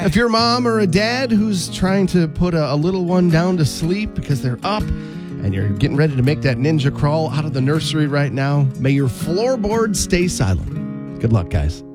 If you're a mom or a dad who's trying to put a little one down to sleep because they're up and you're getting ready to make that ninja crawl out of the nursery right now, may your floorboards stay silent. Good luck, guys.